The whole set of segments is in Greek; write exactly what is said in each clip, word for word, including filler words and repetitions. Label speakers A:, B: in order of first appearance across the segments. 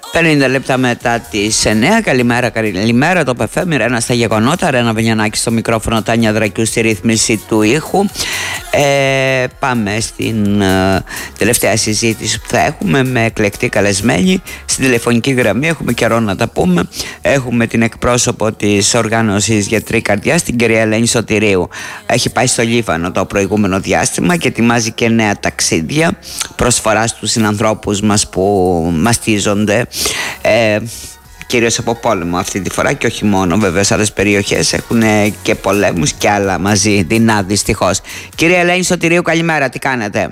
A: πενήντα λεπτά μετά τις εννέα. Καλημέρα, καλημέρα. Το Πεφέμι, Ρένα στα γεγονότα. Ρένα Βενιανάκη στο μικρόφωνο, Τάνια Δρακιού στη ρύθμιση του ήχου. Ε, πάμε στην ε, τελευταία συζήτηση που θα έχουμε με εκλεκτή καλεσμένη. Στην τηλεφωνική γραμμή έχουμε καιρό να τα πούμε. Έχουμε την εκπρόσωπο της οργάνωσης Γιατροί Καρδιάς, την κυρία Ελένη Σωτηρίου. Έχει πάει στο Λίβανο το προηγούμενο διάστημα και ετοιμάζει και νέα ταξίδια προσφορά στους συνανθρώπους μας που μαστίζονται. Ε, κυρίως από πόλεμο αυτή τη φορά και όχι μόνο, βέβαια σε άλλες περιοχές έχουν και πολέμους και άλλα μαζί δεινά, δυστυχώς. Κυρία Ελένη Σωτηρίου, καλημέρα, τι κάνετε?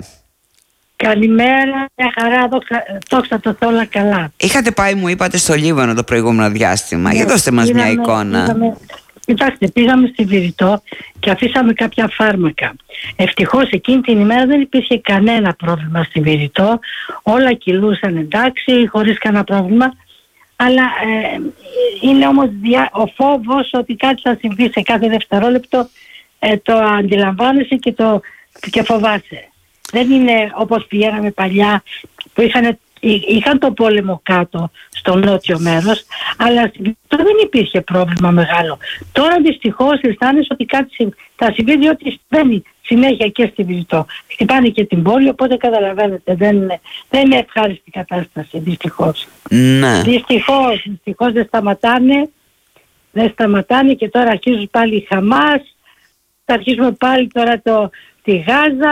B: Καλημέρα, μια χαρά, δόξα τω Θεώ, όλα καλά.
A: Είχατε πάει, μου είπατε, στο Λίβανο το προηγούμενο διάστημα, για δώστε μας
B: πήγαμε,
A: μια εικόνα.
B: Πήγαμε, κοιτάξτε, πήγαμε στη Βηρητό και αφήσαμε κάποια φάρμακα. Ευτυχώς εκείνη την ημέρα δεν υπήρχε κανένα πρόβλημα στη Βηρητό, όλα κυλούσαν εντάξει, χωρίς κανένα πρόβλημα. Αλλά ε, είναι όμως δια, ο φόβος ότι κάτι θα συμβεί σε κάθε δευτερόλεπτο, ε, το αντιλαμβάνεσαι και, το, και φοβάσαι. Δεν είναι όπως πηγαίναμε παλιά που είχαν, είχαν το πόλεμο κάτω στο νότιο μέρος, αλλά δεν υπήρχε πρόβλημα μεγάλο. Τώρα δυστυχώς αισθάνεσαι ότι κάτι θα συμβεί, διότι συμβαίνει συνέχεια και στη Βηρητό. Χτυπάνε και την πόλη, οπότε καταλαβαίνετε, δεν, δεν είναι ευχάριστη κατάσταση, δυστυχώς.
A: Ναι.
B: Δυστυχώς, δυστυχώς δεν σταματάνε, δεν σταματάνε και τώρα αρχίζουν πάλι οι Χαμάς, θα αρχίσουμε πάλι τώρα το, τη Γάζα,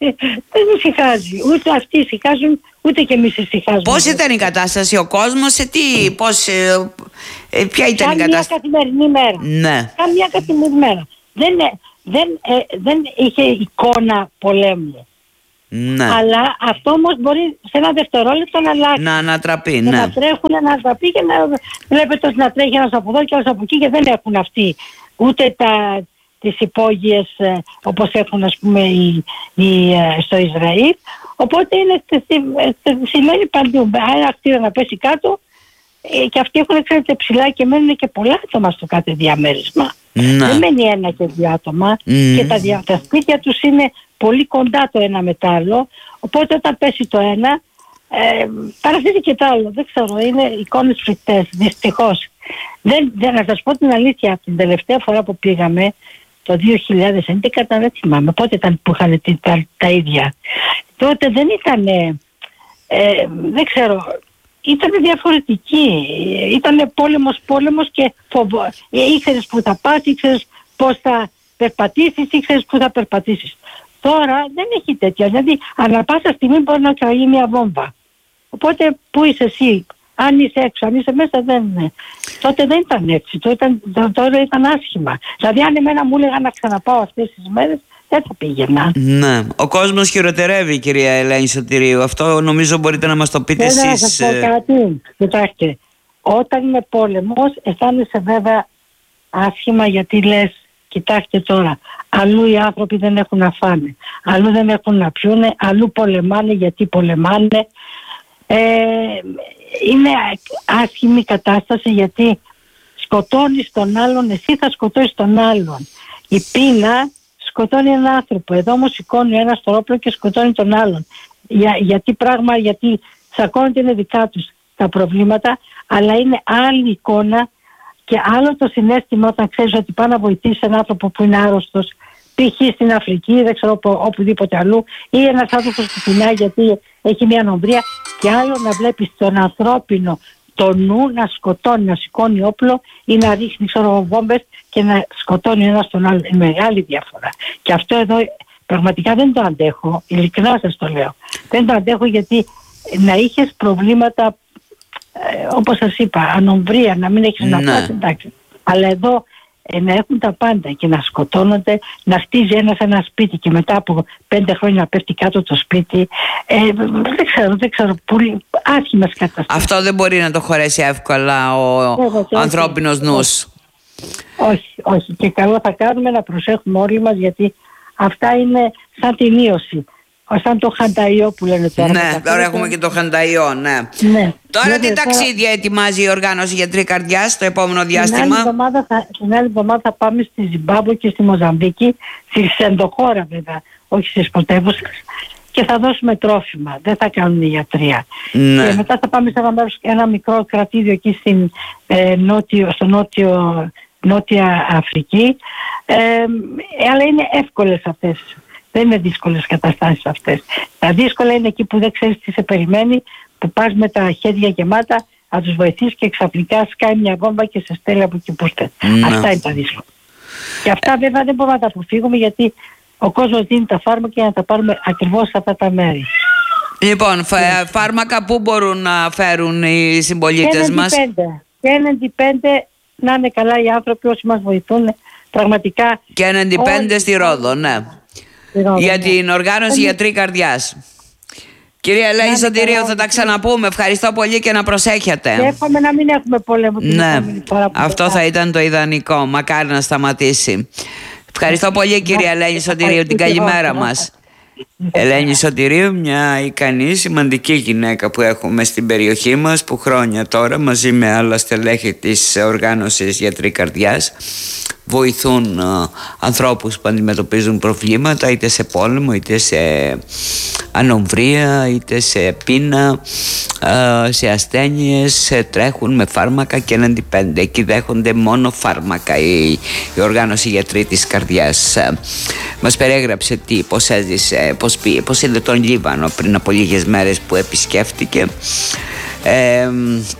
B: δεν ησυχάζει. Ούτε αυτοί ησυχάζουν, ούτε και εμείς ησυχάζουμε.
A: Πώς ήταν η κατάσταση, ο κόσμος, σε τι, πώς, ε, ε, ποια ήταν
B: Σαν
A: η κατάσταση?
B: μια καθημερινή μέρα.
A: Ναι.
B: Σαν μια καθημερινή μέρα. Δεν, δεν, ε, δεν είχε εικόνα πολέμου.
A: Ναι.
B: Αλλά αυτό όμως μπορεί σε ένα δευτερόλεπτο να αλλάξει.
A: Να ανατραπεί,
B: ναι.
A: ναι.
B: Να τρέχουν, να ανατραπεί και να βλέπετε ότι να τρέχει ένας από εδώ και ένας από εκεί και δεν έχουν αυτοί ούτε τα, τις υπόγειες ε, όπως έχουν, ας πούμε, οι, οι, ε, στο Ισραήλ. Οπότε είναι, σημαίνει παντού. Ένα κτίριο να πέσει κάτω ε, και αυτοί έχουν, ξέρετε, ψηλά και μένουν και πολλά άτομα στο κάθε διαμέρισμα.
A: Ναι.
B: Δεν μένει ένα και δύο άτομα
A: Mm.
B: και τα, τα σπίτια τους είναι πολύ κοντά το ένα με το άλλο, οπότε όταν πέσει το ένα ε, παρασύρει και το άλλο. Δεν ξέρω, είναι εικόνες φρικτές, δυστυχώς. Δεν, δεν, να σας πω την αλήθεια, από την τελευταία φορά που πήγαμε το δύο χιλιάδες έντεκα, δεν θυμάμαι πότε ήταν που είχαν τα, τα ίδια. Τότε δεν ήταν ε, ε, δεν ξέρω, ήταν διαφορετική. Ήταν πόλεμος πόλεμος και φοβό. Ήξερες που θα πας, ήξερες πώς θα περπατήσεις, ήξερες που θα περπατήσεις. Τώρα δεν έχει τέτοια. Δηλαδή, ανά πάσα στιγμή μπορεί να καεί μια βόμβα. Οπότε, πού είσαι εσύ? Αν είσαι έξω, αν είσαι μέσα, δεν είναι. Τότε δεν ήταν έτσι. Τότε ήταν, τώρα ήταν άσχημα. Δηλαδή, αν εμένα μου έλεγαν να ξαναπάω αυτές τις μέρες, δεν θα πήγαινα.
A: Ναι. Ο κόσμος χειροτερεύει, κυρία Ελένη Σωτηρίου. Αυτό νομίζω μπορείτε να μας το πείτε εσείς.
B: Θέλω να σας πω κάτι. Κοιτάξτε, όταν είναι πόλεμος, αισθάνεσαι βέβαια άσχημα, γιατί λες, κοιτάξτε τώρα, αλλού οι άνθρωποι δεν έχουν να φάνε, αλλού δεν έχουν να πιούνε, αλλού πολεμάνε γιατί πολεμάνε. Ε, είναι άσχημη κατάσταση, γιατί σκοτώνεις τον άλλον, εσύ θα σκοτώσεις τον άλλον. Η πείνα σκοτώνει έναν άνθρωπο. Εδώ όμως σηκώνει ένας το όπλο και σκοτώνει τον άλλον. Για, γιατί πράγμα, γιατί σακώνεται, είναι δικά τους τα προβλήματα, αλλά είναι άλλη εικόνα και άλλο το συναίσθημα όταν ξέρεις ότι πάει να βοηθήσει έναν άνθρωπο που είναι άρρωστος, π.χ. στην Αφρική, δεν ξέρω οπουδήποτε αλλού, ή ένας άνθρωπος που πεινάει γιατί έχει μια νομβρία, και άλλο να βλέπεις τον ανθρώπινο το νου να σκοτώνει, να σηκώνει όπλο ή να ρίχνει, ξέρω, βόμβες και να σκοτώνει ένας τον άλλο. Είναι μεγάλη διαφορά. Και αυτό εδώ πραγματικά δεν το αντέχω, ειλικρινά σας το λέω. Δεν το αντέχω, γιατί να είχες προβλήματα, ε, όπως σας είπα, ανομβρία, να μην έχεις να πας, εντάξει. Αλλά εδώ ε, να έχουν τα πάντα και να σκοτώνονται, να χτίζει ένας ένα σπίτι και μετά από πέντε χρόνια να πέφτει κάτω το σπίτι. Ε, δεν ξέρω, δεν ξέρω, πολύ άσχημες καταστάσεις.
A: Αυτό δεν μπορεί να το χωρέσει εύκολα ο, ο ανθρώπινος νους.
B: Όχι, όχι. Και καλό θα κάνουμε να προσέχουμε όλοι μας, γιατί αυτά είναι σαν την ίωση. Σαν το χανταϊό που λένε τώρα.
A: Ναι, τώρα έχουμε και το χανταϊό, ναι.
B: ναι.
A: Τώρα
B: ναι,
A: τι ταξίδια ετοιμάζει η οργάνωση Γιατροί Καρδιάς το επόμενο διάστημα?
B: Την άλλη εβδομάδα θα, την άλλη εβδομάδα θα πάμε στη Ζιμπάμπουε και στη Μοζαμβίκη, στη ενδοχώρα βέβαια, όχι στις πρωτεύουσες. Και και θα δώσουμε τρόφιμα, δεν θα κάνουν ιατρία.
A: Ναι.
B: Και μετά θα πάμε σε ένα, μέρος, ένα μικρό κρατήδιο εκεί στην, ε, νότιο, στο νότιο, νότια Αφρική, ε, αλλά είναι εύκολες αυτές, δεν είναι δύσκολες καταστάσεις αυτές. Τα δύσκολα είναι εκεί που δεν ξέρεις τι σε περιμένει, που πας με τα χέρια γεμάτα να τους βοηθήσεις και ξαφνικά σκάει μια βόμβα και σε στέλνει από εκεί που είστε.
A: Ναι.
B: Αυτά είναι τα δύσκολα. Και αυτά βέβαια δεν μπορούμε να τα αποφύγουμε, γιατί ο κόσμος δίνει τα φάρμακα για να τα πάρουμε ακριβώς σε αυτά τα μέρη.
A: Λοιπόν, φα- φάρμακα που μπορούν να φέρουν οι συμπολίτες μας?
B: Και ενενήντα πέντε να είναι καλά οι άνθρωποι όσοι μας βοηθούν πραγματικά.
A: Και ενενήντα πέντε στη Ρόδο, ναι.
B: Ρόδο,
A: Για
B: ναι.
A: την οργάνωση Γιατροί Καρδιάς. Κυρία Ελένη Σωτηρίου, θα τα ξαναπούμε. Ευχαριστώ πολύ και να προσέχετε.
B: Και εύχομαι να μην έχουμε πόλεμο την
A: Ναι,
B: επόμενη φορά που
A: αυτό θα ήταν το ιδανικό. Μακάρι να σταματήσει. Ευχαριστώ πολύ, κυρία Ελένη Σωτηρίου. Την καλημέρα μας. Ελένη Σωτηρίου, μια ικανή, σημαντική γυναίκα που έχουμε στην περιοχή μας, που χρόνια τώρα μαζί με άλλα στελέχη της οργάνωσης Γιατροί Καρδιάς βοηθούν α, ανθρώπους που αντιμετωπίζουν προβλήματα, είτε σε πόλεμο, είτε σε ανομβρία, είτε σε πείνα, α, σε ασθένειες, σε τρέχουν με φάρμακα και ενενήντα πέντε. Εκεί δέχονται μόνο φάρμακα η, η οργάνωση Γιατροί της Καρδιάς. Μας περιέγραψε τι, πώς έζησε, πώς, πήγε, πώς είδε τον Λίβανο πριν από λίγες μέρες που επισκέφτηκε. Ε,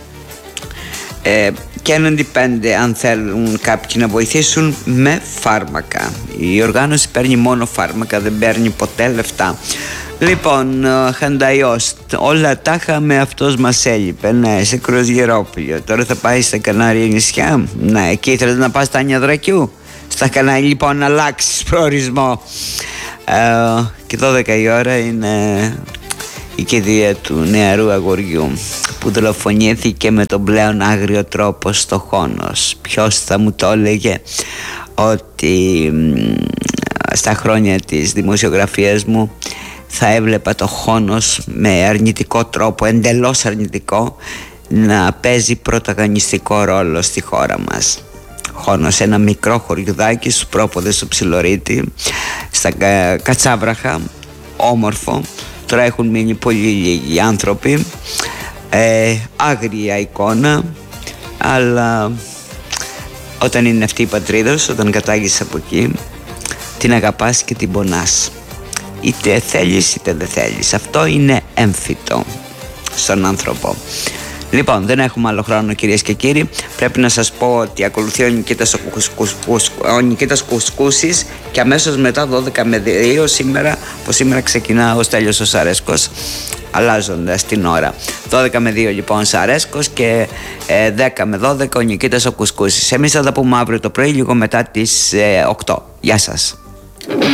A: ε, και ενενήντα πέντε αν θέλουν κάποιοι να βοηθήσουν με φάρμακα. Η οργάνωση παίρνει μόνο φάρμακα, δεν παίρνει ποτέ λεφτά. Λοιπόν, Χανταϊός, όλα τα είχαμε, αυτός μας έλειπε. Ναι, σε Κρουαζιερόπουλο. Τώρα θα πάει στα Κανάρια νησιά. Ναι, εκεί ήθελες να πας στα Ανιαδρακιού. Στα Κανάρια λοιπόν να αλλάξεις προορισμό. ε, Και δώδεκα η ώρα είναι η κηδεία του νεαρού αγοριού που δολοφονήθηκε με τον πλέον άγριο τρόπο στο Χόνος. Ποιος θα μου το έλεγε ότι στα χρόνια της δημοσιογραφίας μου θα έβλεπα το Χόνος με αρνητικό τρόπο, εντελώς αρνητικό, να παίζει πρωταγωνιστικό ρόλο στη χώρα μας. Χόνος, ένα μικρό χωριουδάκι στους πρόποδες του Ψιλορίτη, στα Κατσάβραχα, όμορφο. Τώρα έχουν μείνει πολύ λίγοι άνθρωποι, ε, άγρια εικόνα, αλλά όταν είναι αυτή η πατρίδα σου, όταν κατάγεις από εκεί, την αγαπάς και την πονάς, είτε θέλεις είτε δεν θέλεις. Αυτό είναι έμφυτο στον άνθρωπο. Λοιπόν, δεν έχουμε άλλο χρόνο, κυρίες και κύριοι. Πρέπει να σας πω ότι ακολουθεί ο Νικήτας, ο Νικήτας Κουσκούσης και αμέσως μετά δώδεκα με δύο σήμερα, που σήμερα ξεκινά ο Στέλιος ο Σαρέσκος, αλλάζοντας την ώρα. δώδεκα με δύο λοιπόν Σαρέσκος και ε, δέκα με δώδεκα ο Νικήτας ο Κουσκούσης. Εμείς θα τα πούμε αύριο το πρωί, λίγο μετά τις ε, οκτώ. Γεια σας.